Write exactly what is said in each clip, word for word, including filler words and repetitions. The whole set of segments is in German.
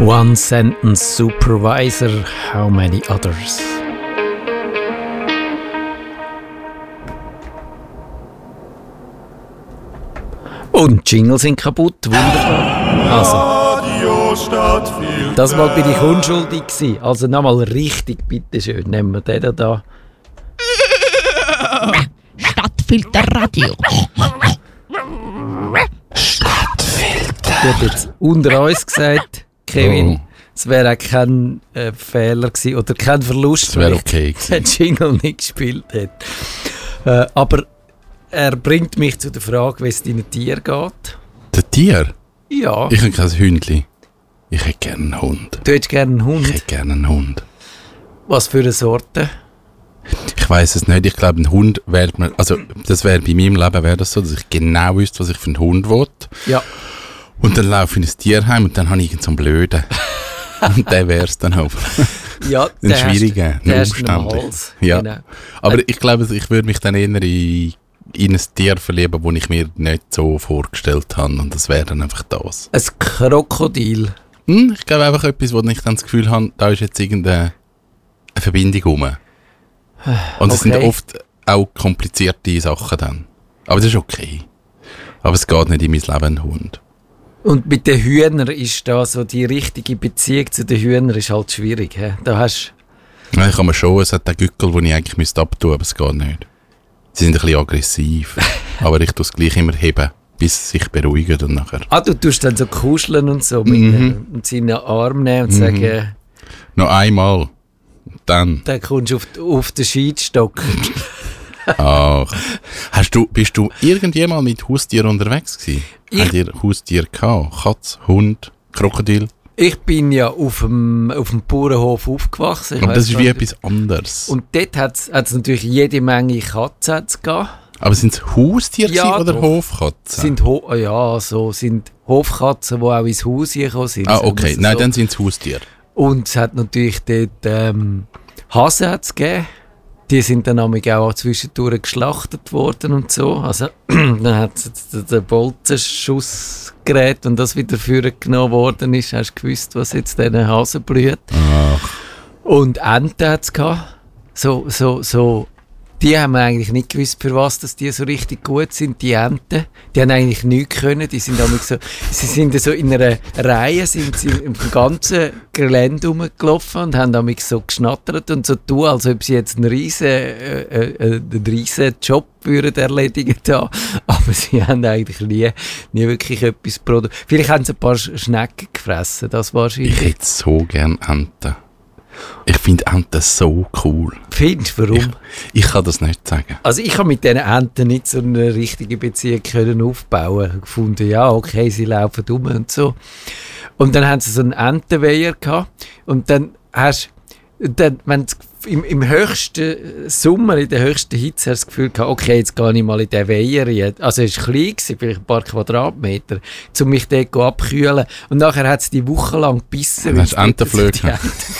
One sentence supervisor, how many others? Und die Jingles sind kaputt, wunderbar. Also, das Mal bin ich unschuldig gewesen. Also nochmal richtig, bitteschön, nehmen wir den da. Stadtfilterradio. Stadtfilter. Ich habe jetzt unter uns gesagt, Kevin, oh. Es wäre auch kein äh, Fehler gewesen oder kein Verlust, wenn okay ich den Jingle nicht gespielt hätte. Äh, aber er bringt mich zu der Frage, wie es deinen Tieren geht. Der Tier? Ja. Ich habe kein Hündchen. Ich hätte gerne einen Hund. Du hättest gerne einen Hund? Ich hätte gerne einen Hund. Was für eine Sorte? Ich weiss es nicht. Ich glaube, ein Hund wählt man... Also, das wäre bei meinem Leben wäre das so, dass ich genau wüsste, was ich für einen Hund will. Ja. Und dann laufe ich in ein Tierheim und dann habe ich irgend so einen Blöden. Und der wäre es dann auch. Ja, ein schwieriger, ein umständlich. Ja. Genau. Aber ich glaube, ich würde mich dann eher in, in ein Tier verlieben, das ich mir nicht so vorgestellt habe. Und das wäre dann einfach das. Ein Krokodil? Hm, ich glaube einfach etwas, wo ich dann das Gefühl habe, da ist jetzt irgendeine eine Verbindung rum. Und es okay. sind oft auch komplizierte Sachen dann. Aber das ist okay. Aber es geht nicht in mein Leben, ein Hund. Und mit den Hühnern ist da so die richtige Beziehung zu den Hühnern ist halt schwierig. He? Da hast ja, ich kann mir schon, es hat den Gückel, den ich eigentlich müsste abtun, aber es geht nicht. Sie sind ein bisschen aggressiv, aber ich tue es gleich immer heben, bis sie sich beruhigen und nachher. Ah, du tust dann so kuscheln und so mit mhm. und seinen Arm nehmen und mhm. sagen... Noch einmal, dann... Dann kommst du auf, auf den Scheidstock. Ach. Hast du, bist du irgendjemals mit Haustieren unterwegs gewesen? Habt ihr Haustiere gehabt? Katz, Hund, Krokodil? Ich bin ja auf dem, auf dem Bauernhof aufgewachsen. Ich aber das ist wie etwas anderes. Und dort hat es natürlich jede Menge Katzen gegeben. Aber sind es Haustiere ja, oder doch. Hofkatzen? Sind Ho- ja, so sind Hofkatzen, die auch ins Haus gekommen sind. Ah, okay. Nein, so. Dann sind es Haustiere. Und es hat natürlich dort ähm, Hasen hat's gegeben. Die sind dann auch zwischendurch geschlachtet worden und so. Also, dann hat es den Bolzenschussgerät und das wieder vorgenommen worden ist. Hast du gewusst, was jetzt diesen Hasen blüht. Ach. Und Enten hat es gehabt. So, so, so. Die haben wir eigentlich nicht gewusst, für was dass die so richtig gut sind, die Enten. Die haben eigentlich nichts können. Die sind so, sie sind so in einer Reihe, sind sie im ganzen Gelände rumgelaufen und haben damit so geschnattert und so tun, als ob sie jetzt einen riesen, äh, äh, einen riesen Job würden erledigen haben. Aber sie haben eigentlich nie, nie wirklich etwas produziert. Vielleicht haben sie ein paar Schnecken gefressen, das wahrscheinlich. Ich hätte so gerne Enten. Ich finde Enten so cool. Findest du, warum? Ich, ich kann das nicht sagen. Also ich habe mit diesen Enten nicht so eine richtige Beziehung können aufbauen. Ich habe gefunden, ja, okay, sie laufen rum und so. Und dann haben sie so einen Entenweiher gehabt. Und dann hast du, wenn im, im höchsten Sommer, in der höchsten Hitze, hast du das Gefühl gehabt, okay, jetzt gehe ich mal in den Weiher rein. Also es war klein, vielleicht ein paar Quadratmeter, um mich dort abzukühlen. Und nachher hat es die Woche lang gebissen. Dann hast du Entenflöcke.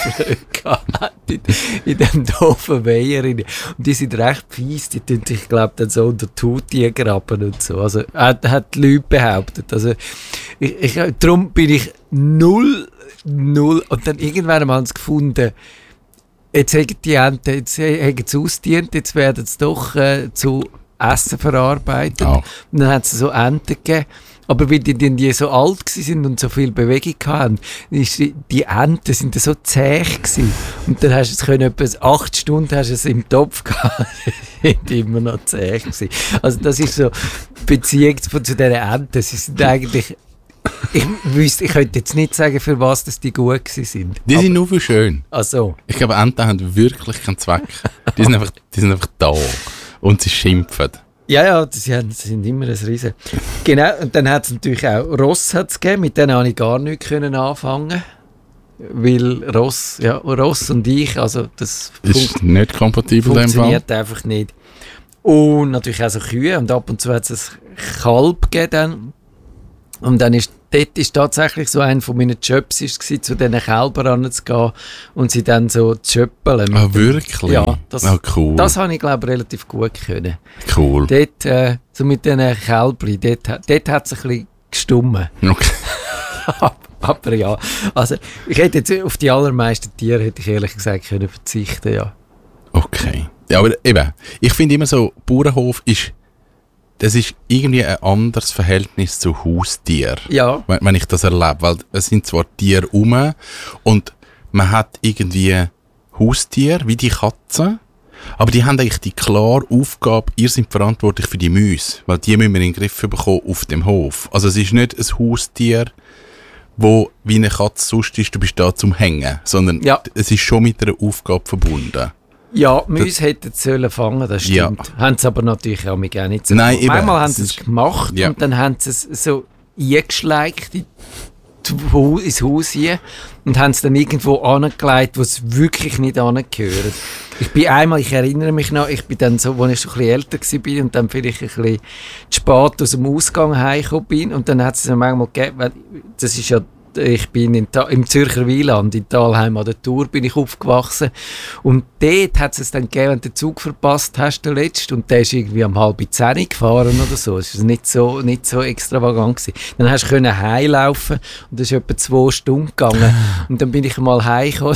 in, in diesem doofen Weiher rein. Und die sind recht fies, die tun sich, glaube dann so unter die Haut graben und so. Also hat, hat die Leute behauptet. Also ich, ich, darum bin ich null, null. Und dann irgendwann haben sie gefunden, jetzt haben die Enten, jetzt haben sie ausgedient, jetzt werden sie doch äh, zu Essen verarbeitet. Oh. Und dann hat es so Enten gegeben. Aber weil die, die, die so alt waren und so viel Bewegung hatten, ist die, die Enten sind so zäh gewesen. Und dann hast du es können, etwa acht Stunden hast du es im Topf gehabt. Die sind immer noch zäh gewesen. Also das ist so die Beziehung zu, zu diesen Enten. Sie sind eigentlich... Ich wüsste, ich könnte jetzt nicht sagen, für was das die gut sind. Die sind nur für schön. Ach so. Ich glaube, Enten haben wirklich keinen Zweck. Die sind einfach, die sind einfach da. Und sie schimpfen. Ja, ja, sie, haben, sie sind immer ein Riesen. Genau, und dann hat es natürlich auch Ross hat's gegeben, mit denen konnte ich gar nichts können anfangen. Weil Ross, ja, Ross und ich, also das ist fun- nicht kompatibel funktioniert in dem Fall. Einfach nicht. Und natürlich auch so Kühe und ab und zu hat es ein Kalb gegeben. Und dann ist, dort ist tatsächlich so einer von meinen Jobs ist gewesen, zu diesen Kälbern ranzugehen und sie dann so zu schöppeln. Ah, wirklich? Ja, das, oh, cool. Das habe ich, glaube ich, relativ gut können. Cool. Dort, äh, so mit diesen Kälbern, dort, dort hat es ein bisschen gestummen. Okay. Aber ja, also ich hätte jetzt auf die allermeisten Tiere, hätte ich ehrlich gesagt, können verzichten, ja. Okay. Ja, aber eben, ich finde immer so, Bauernhof ist, das ist irgendwie ein anderes Verhältnis zu Haustieren. Ja. Wenn, wenn ich das erlebe, weil es sind zwar Tiere rum und man hat irgendwie Haustiere, wie die Katzen, aber die haben eigentlich die klare Aufgabe, ihr seid verantwortlich für die Mäuse, weil die müssen wir in den Griff bekommen auf dem Hof. Also es ist nicht ein Haustier, wo wie eine Katze sonst ist, du bist da zum Hängen, sondern ja. es ist schon mit einer Aufgabe verbunden. Ja, Mäuse hätten es sollen fangen, das stimmt. Ja. Haben sie aber natürlich auch gar nicht so. Nein, eben. Manchmal haben sie es gemacht ja. und dann haben sie es so eingeschleicht in ins Haus hier und haben es dann irgendwo angelegt, wo es wirklich nicht angehört. Ich bin einmal, ich erinnere mich noch, ich bin dann so, als ich so ein bisschen älter war und dann vielleicht ein bisschen zu spät aus dem Ausgang heimgekommen bin und dann hat es manchmal gegeben, weil das ist ja, ich bin in Ta- im Zürcher Wieland, in Thalheim an der Tour bin ich aufgewachsen und dort hat es dann gegeben, wenn du den Zug verpasst hast, der letzte, und der ist irgendwie um halb zehn gefahren oder so, es war nicht so, nicht so extravagant gewesen. Dann hast du können heimlaufen und das ist etwa zwei Stunden gegangen und dann bin ich mal heimgekommen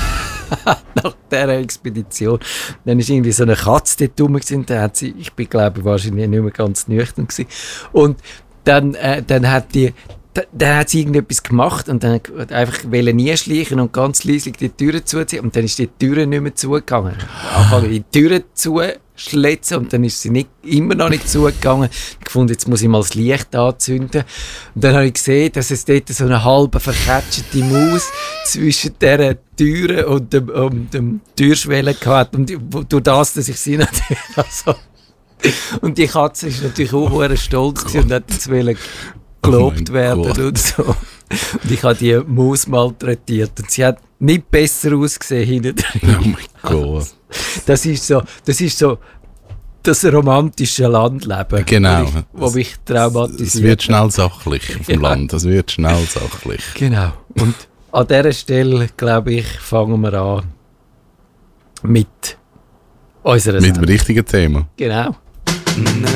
nach dieser Expedition. Dann ist irgendwie so eine Katze dort rum gewesen, da hat sie, ich bin glaube ich wahrscheinlich nicht mehr ganz nüchtern gewesen und dann, äh, dann hat die dann hat sie irgendetwas gemacht und dann hat einfach nie schleichen und ganz leise die Türen zuziehen und dann ist die Tür nicht mehr zugegangen. Anfangen die Türen zuschlitzen und dann ist sie nicht, immer noch nicht zugegangen. Ich gefunden, jetzt muss ich mal das Licht anzünden. Und dann habe ich gesehen, dass es dort so eine halbe verketschete Maus zwischen dieser Türen und dem, um, dem Türschwelle hatte. Und durch das, dass ich sie natürlich also und die Katze ist natürlich auch stolz gewesen und hat jetzt gelobt oh werden Gott. Und so. Und ich habe die Maus malträtiert und sie hat nicht besser ausgesehen hinten drin. Oh mein Gott. Das ist so, das ist so das romantische Landleben, genau. wo, ich, wo mich traumatisiert. Es wird schnell sachlich auf dem ja. Land, es wird schnell sachlich. Genau. Und an dieser Stelle, glaube ich, fangen wir an mit unserer Mit dem richtigen Thema. Genau. Nerd,